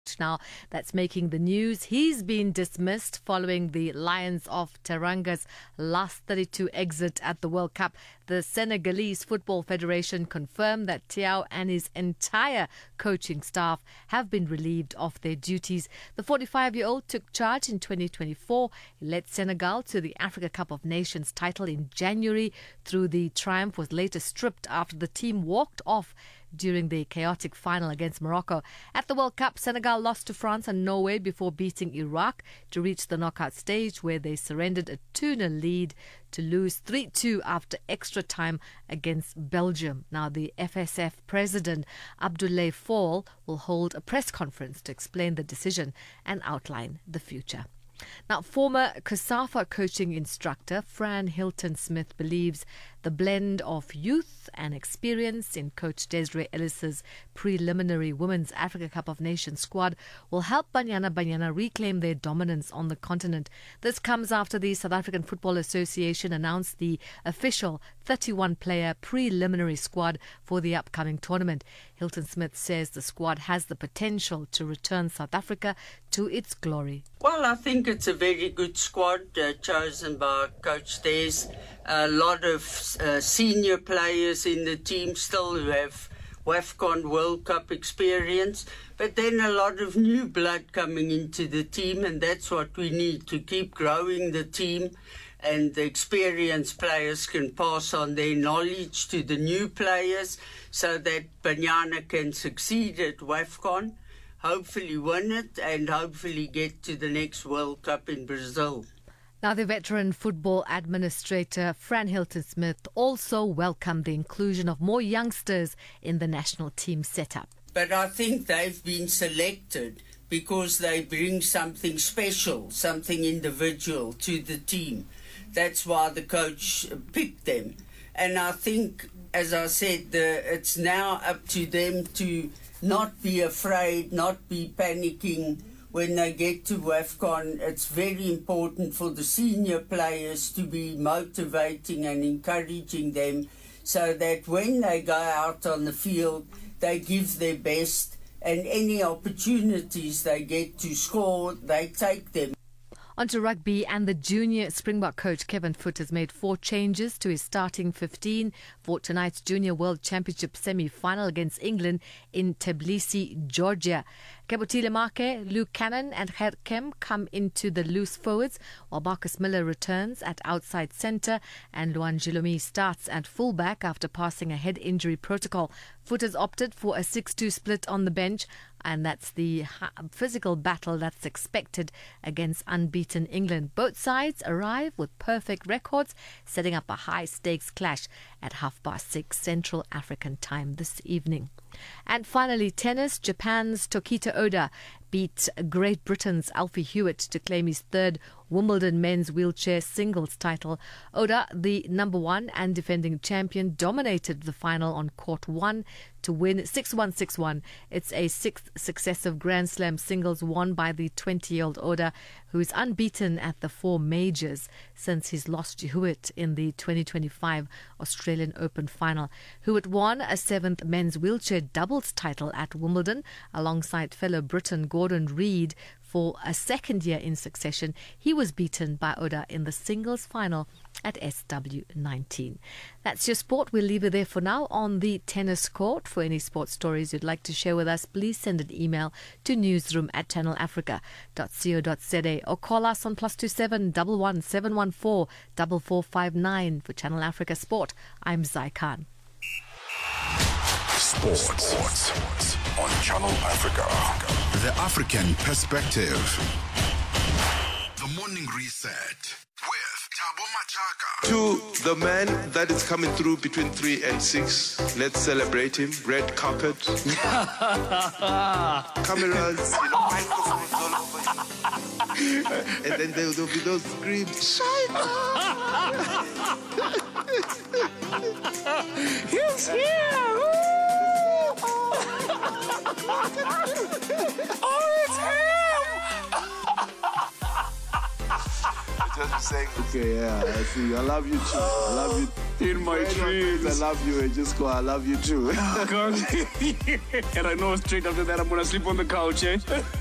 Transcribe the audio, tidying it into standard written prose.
now that's making the news. He's been dismissed following the Lions of Teranga's last 32 exit at the World Cup. The Senegalese Football Federation confirmed that Thiaw and his entire coaching staff have been relieved of their duties. The 45-year-old took charge in 2024. He led Senegal to the Africa Cup of Nations title in January. Through the triumph was later stripped after the team walked off during the chaotic final against Morocco. At the World Cup, Senegal lost to France and Norway before beating Iraq to reach the knockout stage, where they surrendered a 2-0 lead to lose 3-2 after extra time against Belgium. Now, the FSF president, Abdoulaye Fall, will hold a press conference to explain the decision and outline the future. Now, former COSAFA coaching instructor Fran Hilton-Smith believes the blend of youth and experience in Coach Desiree Ellis's preliminary Women's Africa Cup of Nations squad will help Banyana Banyana reclaim their dominance on the continent. This comes after the South African Football Association announced the official 31-player preliminary squad for the upcoming tournament. Hilton-Smith says the squad has the potential to return South Africa to its glory. Well, I think it's a very good squad chosen by Coach Des. A lot of senior players in the team still who have WAFCON World Cup experience, but then a lot of new blood coming into the team, and that's what we need to keep growing the team. And the experienced players can pass on their knowledge to the new players so that Banyana can succeed at WAFCON, hopefully win it, and hopefully get to the next World Cup in Brazil. Now, the veteran football administrator Fran Hilton-Smith also welcomed the inclusion of more youngsters in the national team setup. But I think they've been selected because they bring something special, something individual to the team. That's why the coach picked them. And I think, as I said, it's now up to them to not be afraid, not be panicking when they get to WAFCON. It's very important for the senior players to be motivating and encouraging them so that when they go out on the field, they give their best, and any opportunities they get to score, they take them. On to rugby, and the junior Springbok coach Kevin Foot has made 4 changes to his starting 15 for tonight's Junior World Championship semi-final against England in Tbilisi, Georgia. Kebotile Make, Luke Cannon and Herkem come into the loose forwards, while Marcus Miller returns at outside centre and Luan Jilomi starts at fullback after passing a head injury protocol. Foot has opted for a 6-2 split on the bench, and that's the physical battle that's expected against unbeaten England. Both sides arrive with perfect records, setting up a high-stakes clash at 6:30 Central African time this evening. And finally, tennis. Japan's Tokita Oda beat Great Britain's Alfie Hewitt to claim his 3rd Wimbledon men's wheelchair singles title. Oda, the number 1 and defending champion, dominated the final on court 1 to win 6-1, 6-1. It's a 6th successive Grand Slam singles won by the 20-year-old Oda, who is unbeaten at the 4 majors since his loss to Hewitt in the 2025 Australian Open final. Hewitt won a 7th men's wheelchair doubles title at Wimbledon alongside fellow Briton Gordon Reid for a 2nd year in succession. He was beaten by Oda in the singles final at SW19. That's your sport. We'll leave it there for now on the tennis court. For any sports stories you'd like to share with us, please send an email to newsroom@channelafrica.co.za or call us on +27 11 714 4459 for Channel Africa Sport. I'm Zai Khan. Sports on Channel Africa. The African Perspective. The Morning Reset with Thabo Machaka. To the man that is coming through between 3 and 6, let's celebrate him. Red carpet. Cameras, microphones all over him. And then there'll be those screams. He's here! Oh, it's him! Just saying, okay, yeah, I see. I love you too. I love you. In my dreams. I love you, and just go, I love you too. God. And I know straight after that I'm gonna sleep on the couch, eh?